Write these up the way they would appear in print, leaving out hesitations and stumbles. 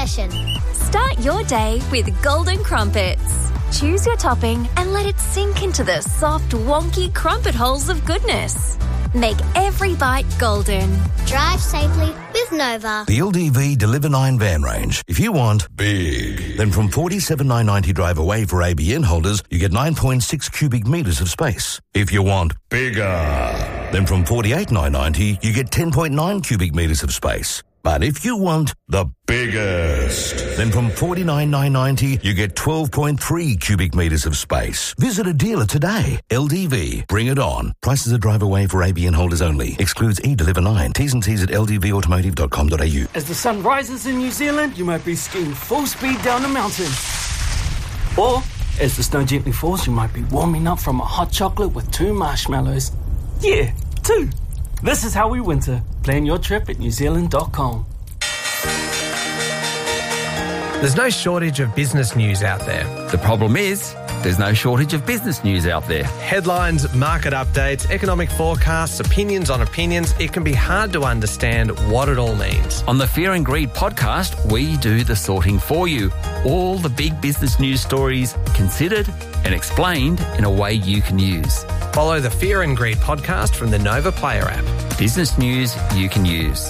session. Start your day with Golden Crumpets. Choose your topping and let it sink into the soft, wonky crumpet holes of goodness. Make every bite golden. Drive safely with Nova. The LDV Deliver 9 van range. If you want big, then from $47,990 drive away for ABN holders, you get 9.6 cubic metres of space. If you want bigger, then from $48,990 you get 10.9 cubic metres of space. But if you want the biggest, then from $49,990 you get 12.3 cubic metres of space. Visit a dealer today. LDV, bring it on. Prices are drive away for ABN holders only. Excludes eDeliver 9. T's and C's at ldvautomotive.com.au. As the sun rises in New Zealand, you might be skiing full speed down a mountain. Or, as the snow gently falls, you might be warming up from a hot chocolate with 2 marshmallows. Yeah, 2. This is how we winter. Plan your trip at newzealand.com. There's no shortage of business news out there. The problem is, there's no shortage of business news out there. Headlines, market updates, economic forecasts, opinions on opinions. It can be hard to understand what it all means. On the Fear and Greed podcast, we do the sorting for you. All the big business news stories considered and explained in a way you can use. Follow the Fear and Greed podcast from the Nova Player app. Business news you can use.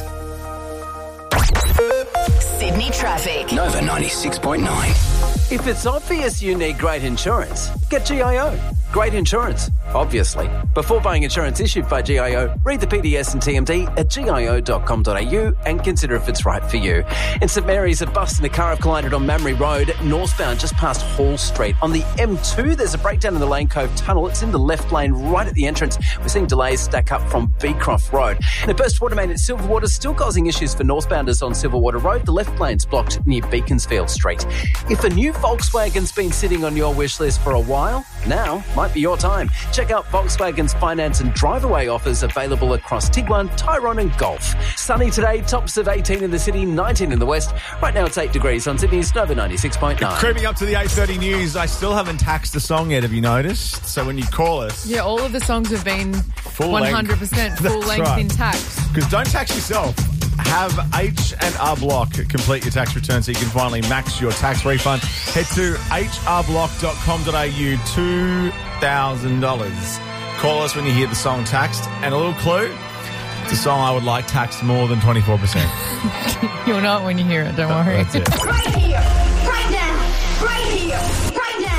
Sydney traffic. Nova 96.9. If it's obvious you need great insurance, get GIO. Great insurance, obviously. Before buying insurance issued by GIO, read the PDS and TMD at gio.com.au and consider if it's right for you. In St Mary's, a bus and a car have collided on Mamre Road, northbound just past Hall Street. On the M2, there's a breakdown in the Lane Cove Tunnel. It's in the left lane right at the entrance. We're seeing delays stack up from Beecroft Road. And a burst water main at Silverwater still causing issues for northbounders on Silverwater Road. The left lane's blocked near Beaconsfield Street. If a new Volkswagen's been sitting on your wish list for a while, now might be your time. Check out Volkswagen's finance and drive-away offers available across Tiguan, Tyrone and Golf. Sunny today, tops of 18 in the city, 19 in the west. Right now it's 8 degrees on Sydney's Nova 96.9. Creeping up to the 8:30 news, I still haven't taxed the song yet, have you noticed? So when you call us... Yeah, all of the songs have been full 100% full length right. in tax. Because don't tax yourself. Have H&R Block complete your tax return so you can finally max your tax refund. Head to hrblock.com.au, $2,000. Call us when you hear the song taxed. And a little clue, it's a song I would like taxed more than 24%. You'll know it when you hear it, don't worry. That's it. Right here, right now, right here, right now.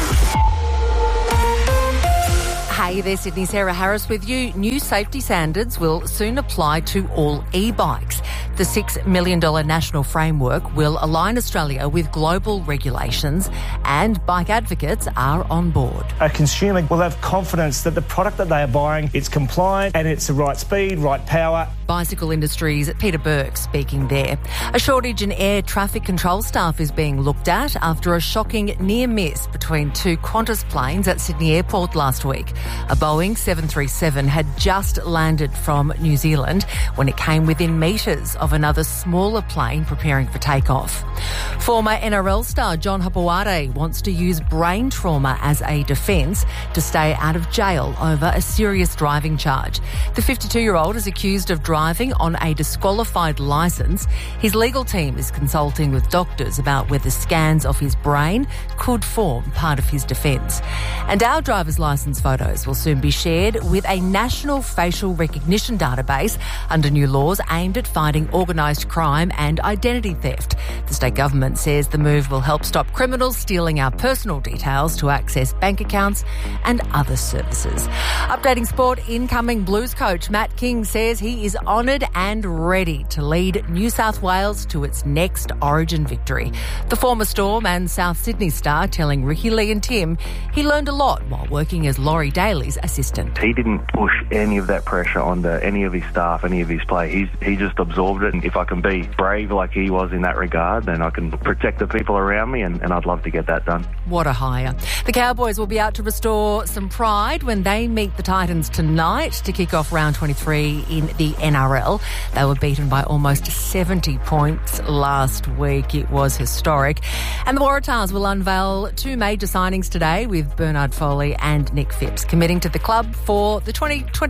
Hey there, Sydney. Sarah Harris with you. New safety standards will soon apply to all e-bikes. The $6 million national framework will align Australia with global regulations, and bike advocates are on board. A consumer will have confidence that the product that they are buying, it's compliant and it's the right speed, right power. Bicycle Industries' Peter Burke speaking there. A shortage in air traffic control staff is being looked at after a shocking near miss between 2 Qantas planes at Sydney Airport last week. A Boeing 737 had just landed from New Zealand when it came within metres of another smaller plane preparing for takeoff. Former NRL star John Hapawade wants to use brain trauma as a defence to stay out of jail over a serious driving charge. The 52-year-old is accused of driving on a disqualified licence. His legal team is consulting with doctors about whether scans of his brain could form part of his defence. And our driver's licence photos will soon be shared with a national facial recognition database under new laws aimed at fighting organised crime and identity theft. The state government says the move will help stop criminals stealing our personal details to access bank accounts and other services. Updating sport, incoming Blues coach Matt King says he is honoured and ready to lead New South Wales to its next Origin victory. The former Storm and South Sydney star telling Ricky Lee and Tim he learned a lot while working as Laurie Daly's assistant. He didn't push any of that pressure onto any of his staff, any of his play. He just absorbed it, and if I can be brave like he was in that regard, then I can protect the people around me, and I'd love to get that done. What a hire. The Cowboys will be out to restore some pride when they meet the Titans tonight to kick off round 23 in the NRL. They were beaten by almost 70 points last week. It was historic. And the Waratahs will unveil 2 major signings today with Bernard Foley and Nick Phipps committing to the club for the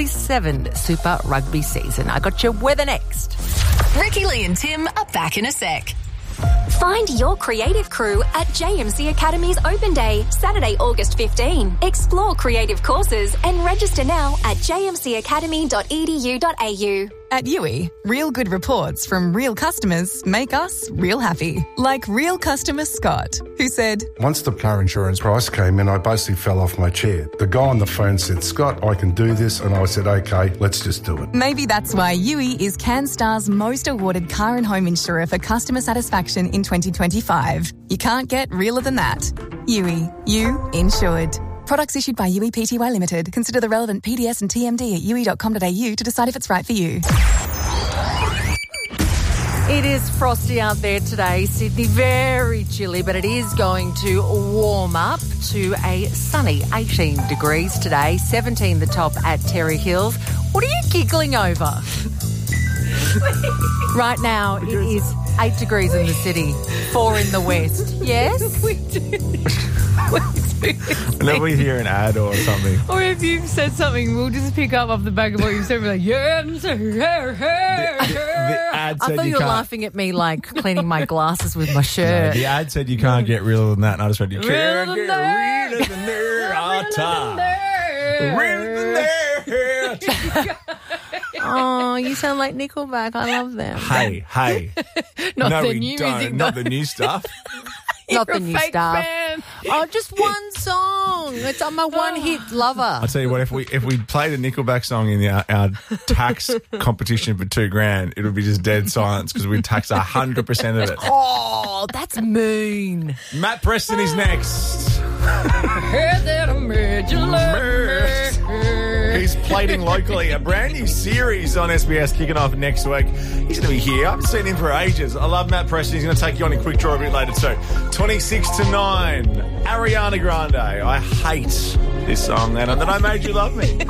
2027 Super Rugby season. I got your weather next. Ricky Lee and Tim are back in a sec. Find your creative crew at JMC Academy's Open Day, Saturday, August 15. Explore creative courses and register now at jmcacademy.edu.au. At Yui, real good reports from real customers make us real happy. Like real customer Scott, who said, once the car insurance price came in, I basically fell off my chair. The guy on the phone said, Scott, I can do this. And I said, okay, let's just do it. Maybe that's why Yui is CanStar's most awarded car and home insurer for customer satisfaction in 2025. You can't get realer than that. Yui, you insured. Products issued by Yui Pty Limited. Consider the relevant PDS and TMD at yui.com.au to decide if it's right for you. It is frosty out there today, Sydney. Very chilly, but it is going to warm up to a sunny 18 degrees today. 17 the top at Terry Hills. What are you giggling over? Right now, it is 8 degrees in the city, 4 in the west. Yes? We do. Whenever we hear an ad or something. Or if you've said something, we'll just pick up off the back of what you've said. We're like, yeah, The ad I said thought you were can't. laughing at me like cleaning my glasses with my shirt. The ad said you can't get realer than that, and I just read you Realer can't than get that. realer than that. Realer than that. Oh, you sound like Nickelback. I love them. Hey. Not no, the we new don't. music, Not though. the new stuff. Not You're the a new fake stuff. fan. Oh, just one song. It's on my one-hit lover. I'll tell you what, if we played a Nickelback song in our tax competition for $2,000, it would be just dead silence because we'd tax 100% of it. Oh, that's mean. Matt Preston is next. Heard that I made you love me. He's plating locally. A brand new series on SBS kicking off next week. He's going to be here. I haven't seen him for ages. I love Matt Preston. He's going to take you on a quick draw a bit later too. 26 to 9. Ariana Grande. I hate this song, and then I Made You Love Me.